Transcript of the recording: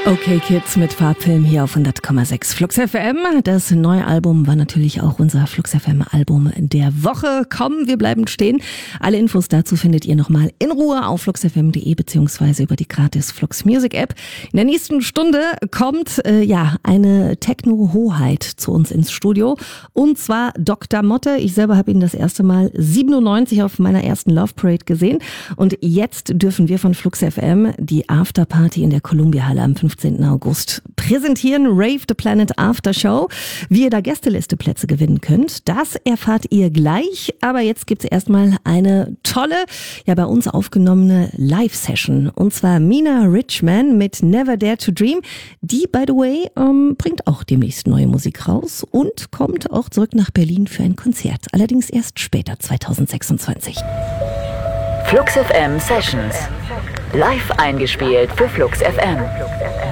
Okay Kids mit Farbfilm hier auf 100,6 Flux FM. Das neue Album war natürlich auch unser Flux FM Album der Woche. Komm, wir bleiben stehen. Alle Infos dazu findet ihr nochmal in Ruhe auf fluxfm.de beziehungsweise über die gratis Flux Music App. In der nächsten Stunde kommt eine Techno-Hoheit zu uns ins Studio und zwar Dr. Motte. Ich selber habe ihn das erste Mal 97 auf meiner ersten Love Parade gesehen und jetzt dürfen wir von Flux FM die Afterparty in der Columbia-Halle am 15. August präsentieren, Rave the Planet After Show. Wie ihr da Gästelisteplätze gewinnen könnt, das erfahrt ihr gleich. Aber jetzt gibt's erstmal eine tolle, bei uns aufgenommene Live-Session. Und zwar Mina Richman mit Never Dare to Dream. Die, by the way, bringt auch demnächst neue Musik raus und kommt auch zurück nach Berlin für ein Konzert. Allerdings erst später, 2026. Flux FM Sessions. Live eingespielt für Flux FM.